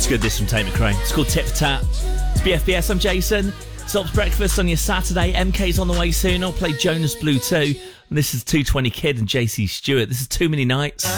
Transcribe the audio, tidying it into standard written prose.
It's good, this from Tate McRae. It's called Tit for Tat. It's BFBS, I'm Jason. Stops breakfast on your Saturday. MK's on the way soon. I'll play Jonas Blue too. And this is 220 Kid and JC Stewart. This is Too Many Nights.